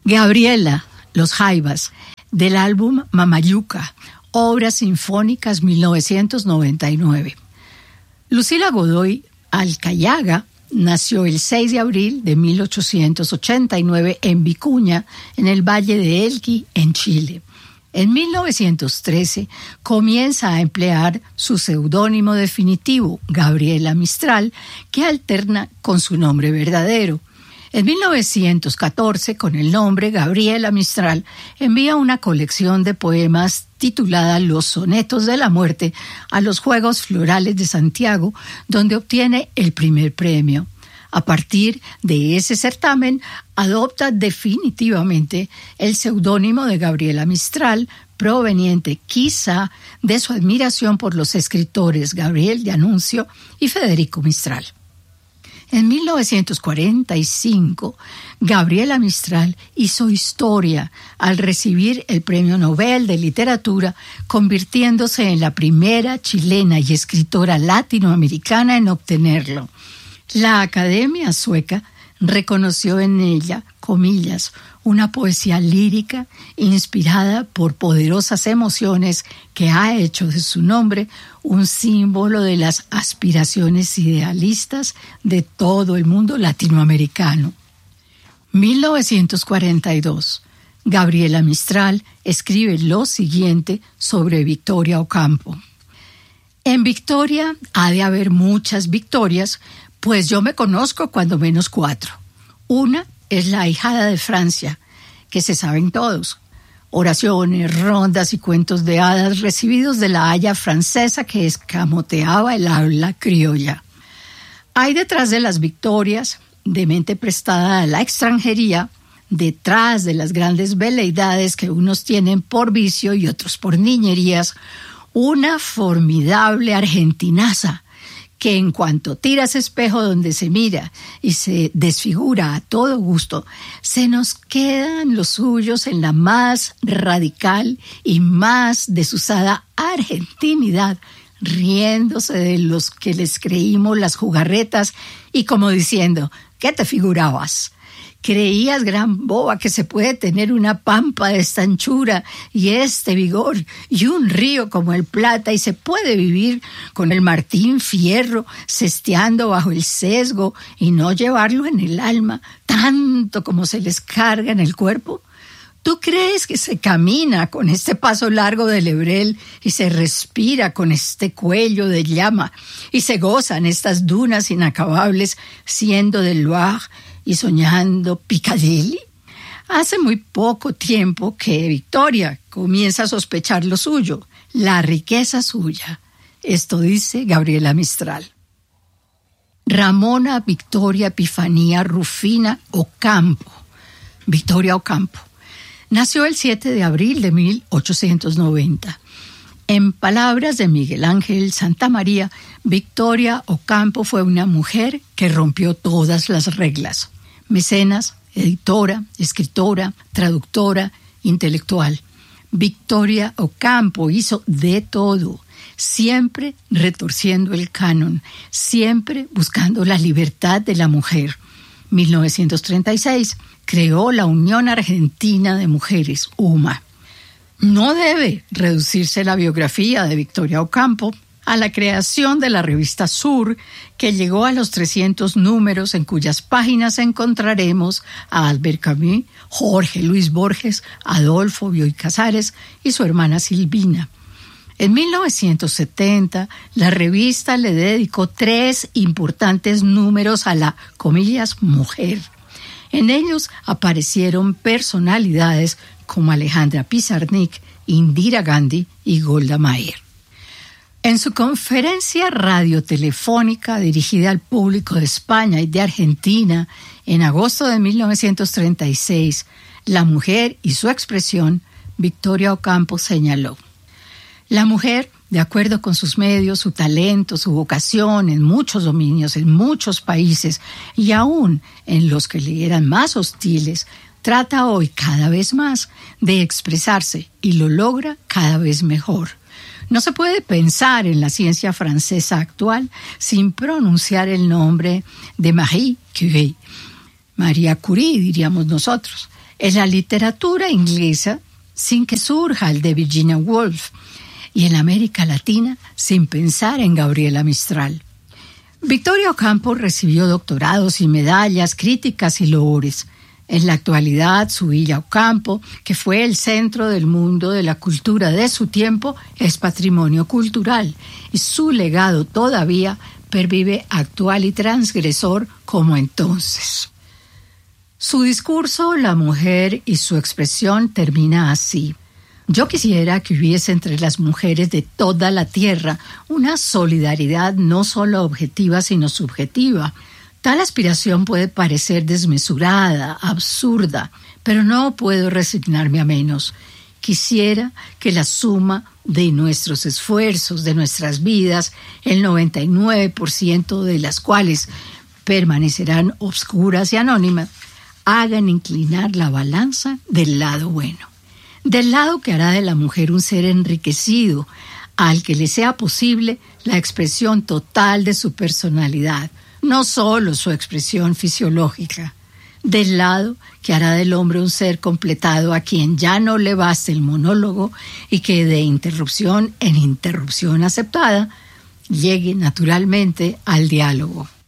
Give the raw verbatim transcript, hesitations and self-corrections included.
Gabriela, Los Jaivas, del álbum Mamayuca, Obras Sinfónicas mil novecientos noventa y nueve. Lucila Godoy Alcayaga nació el seis de abril de mil ochocientos ochenta y nueve en Vicuña, en el Valle de Elqui, en Chile. En mil novecientos trece comienza a emplear su seudónimo definitivo, Gabriela Mistral, que alterna con su nombre verdadero. En mil novecientos catorce, con el nombre Gabriela Mistral, envía una colección de poemas titulada Los Sonetos de la Muerte a los Juegos Florales de Santiago, donde obtiene el primer premio. A partir de ese certamen, adopta definitivamente el seudónimo de Gabriela Mistral, proveniente quizá de su admiración por los escritores Gabriel D'Annunzio y Federico Mistral. En mil novecientos cuarenta y cinco, Gabriela Mistral hizo historia al recibir el Premio Nobel de Literatura, convirtiéndose en la primera chilena y escritora latinoamericana en obtenerlo. La Academia Sueca reconoció en ella, comillas, una poesía lírica inspirada por poderosas emociones que ha hecho de su nombre un símbolo de las aspiraciones idealistas de todo el mundo latinoamericano. mil novecientos cuarenta y dos. Gabriela Mistral escribe lo siguiente sobre Victoria Ocampo. En Victoria ha de haber muchas victorias, pues yo me conozco cuando menos cuatro. Una es la ahijada de Francia, que se saben todos. Oraciones, rondas y cuentos de hadas recibidos de la haya francesa que escamoteaba el habla criolla. Hay detrás de las victorias, de mente prestada a la extranjería, detrás de las grandes veleidades que unos tienen por vicio y otros por niñerías, una formidable argentinaza, que en cuanto tira ese espejo donde se mira y se desfigura a todo gusto, se nos quedan los suyos en la más radical y más desusada argentinidad, riéndose de los que les creímos las jugarretas y como diciendo, ¿qué te figurabas? ¿Creías, gran boba, que se puede tener una pampa de esta anchura y este vigor y un río como el Plata y se puede vivir con el Martín Fierro cesteando bajo el sesgo y no llevarlo en el alma tanto como se les carga en el cuerpo? ¿Tú crees que se camina con este paso largo de lebrel y se respira con este cuello de llama y se gozan estas dunas inacabables siendo del Loire y soñando Piccadilly? Hace muy poco tiempo que Victoria comienza a sospechar lo suyo, la riqueza suya. Esto dice Gabriela Mistral. Ramona Victoria Epifanía Rufina Ocampo. Victoria Ocampo. Nació el siete de abril de mil ochocientos noventa. En palabras de Miguel Ángel Santamaría, Victoria Ocampo fue una mujer que rompió todas las reglas. Mecenas, editora, escritora, traductora, intelectual. Victoria Ocampo hizo de todo, siempre retorciendo el canon, siempre buscando la libertad de la mujer. mil novecientos treinta y seis creó la Unión Argentina de Mujeres, U M A. No debe reducirse la biografía de Victoria Ocampo a la creación de la revista Sur, que llegó a los trescientos números, en cuyas páginas encontraremos a Albert Camus, Jorge Luis Borges, Adolfo Bioy Casares y su hermana Silvina. En mil novecientos setenta, la revista le dedicó tres importantes números a la, comillas, mujer. En ellos aparecieron personalidades como Alejandra Pizarnik, Indira Gandhi y Golda Meir. En su conferencia radiotelefónica dirigida al público de España y de Argentina en agosto de mil novecientos treinta y seis, La mujer y su expresión, Victoria Ocampo señaló: la mujer, de acuerdo con sus medios, su talento, su vocación en muchos dominios, en muchos países y aún en los que le eran más hostiles, trata hoy cada vez más de expresarse y lo logra cada vez mejor. No se puede pensar en la ciencia francesa actual sin pronunciar el nombre de Marie Curie. María Curie, diríamos nosotros. En la literatura inglesa, sin que surja el de Virginia Woolf. Y en América Latina, sin pensar en Gabriela Mistral. Victoria Ocampo recibió doctorados y medallas, críticas y loores. En la actualidad, su Villa Ocampo, que fue el centro del mundo de la cultura de su tiempo, es patrimonio cultural y su legado todavía pervive actual y transgresor como entonces. Su discurso, La mujer y su expresión, termina así. Yo quisiera que hubiese entre las mujeres de toda la tierra una solidaridad no solo objetiva sino subjetiva. Tal aspiración puede parecer desmesurada, absurda, pero no puedo resignarme a menos. Quisiera que la suma de nuestros esfuerzos, de nuestras vidas, el noventa y nueve por ciento de las cuales permanecerán obscuras y anónimas, hagan inclinar la balanza del lado bueno. Del lado que hará de la mujer un ser enriquecido, al que le sea posible la expresión total de su personalidad, no solo su expresión fisiológica. Del lado que hará del hombre un ser completado a quien ya no le baste el monólogo y que de interrupción en interrupción aceptada llegue naturalmente al diálogo.